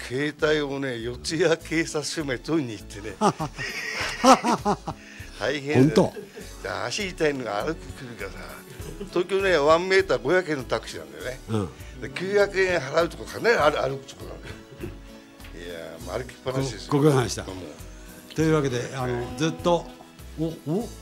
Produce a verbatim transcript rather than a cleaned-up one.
携帯をね四谷警察署まで取りに行ってね大変だ、ね、で足痛いのが歩く来るからさ、東京ねワンメーターごひゃくえんのタクシーなんだよね、うん、できゅうひゃくえん払うとこかなり歩くとこなんだよ。いやー、歩きっぱなしですよ。 ご苦労様でした。というわけであのずっとおお